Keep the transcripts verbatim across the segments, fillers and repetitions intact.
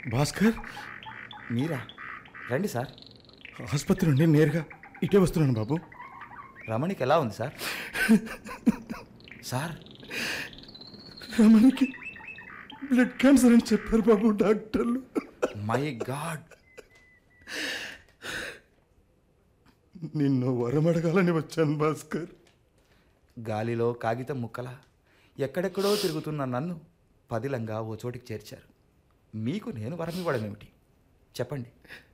భాస్కర్, మీరా? రండి సార్. ఆసుపత్రి నుండి నేరుగా ఇటే వస్తున్నాను బాబు. రమణికి ఎలా ఉంది సార్? సార్, రమణికి బ్లడ్ క్యాన్సర్ అని చెప్పారు బాబు డాక్టర్లు. My God. నిన్ను వరమడగాలని వచ్చాను భాస్కర్. గాలిలో కాగితం ముక్కల ఎక్కడెక్కడో తిరుగుతున్న నన్ను పదిలంగా ఓ చోటికి చేర్చారు. మీకు నేను వరం ఇవ్వడం ఏమిటి చెప్పండి?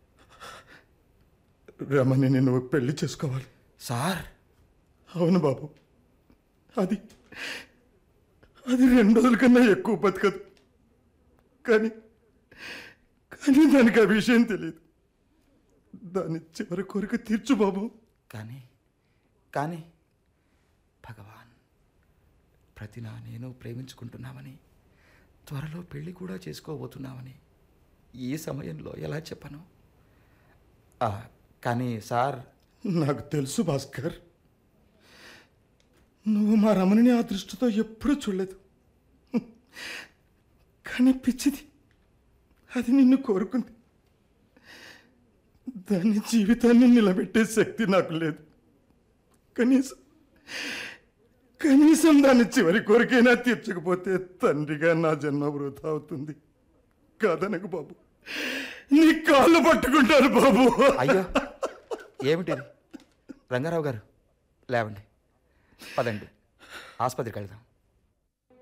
రమణిని నువ్వు పెళ్లి చేసుకోవాలి సార్. అవును బాబు, అది అది రెండు రోజుల కన్నా ఎక్కువ బతకదు. కానీ కానీ దానికి ఆ విషయం తెలియదు. దాని చివరి కోరిక తీర్చు బాబు. కానీ కానీ భగవాన్, ప్రతినా నేను ప్రేమించుకుంటున్నామని, త్వరలో పెళ్లి కూడా చేసుకోబోతున్నామని ఈ సమయంలో ఎలా చెప్పను? కానీ సార్, నాకు తెలుసు భాస్కర్, నువ్వు మా రమణిని ఆ దృష్టితో ఎప్పుడూ చూడలేదు. కానీ పిచ్చిది, అది నిన్ను కోరుకుంది. దాని జీవితాన్ని నిలబెట్టే శక్తి నాకు లేదు. కనీసం కనీసం దాని చివరి కోరికైనా తీర్చకపోతే తండ్రిగా నా జన్మ వృధా అవుతుంది. కాదనకు బాబు, నీ కాళ్ళు పట్టుకుంటారు బాబు. అయ్యో, ఏమిటిది? రంగారావు గారు, లేవండి, పదండి, ఆసుపత్రికి వెళ్దాం.